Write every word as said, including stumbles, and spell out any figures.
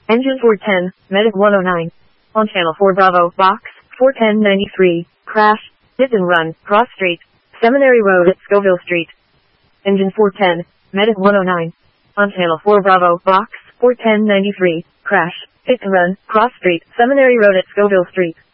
Engine four ten, Medic one oh nine. On channel four Bravo, box, four ten ninety-three, crash, hit and run, cross street, Seminary Road at Scoville Street. Engine four ten, Medic one oh nine. On channel four Bravo, box, four ten ninety-three, crash, hit and run, cross street, Seminary Road at Scoville Street.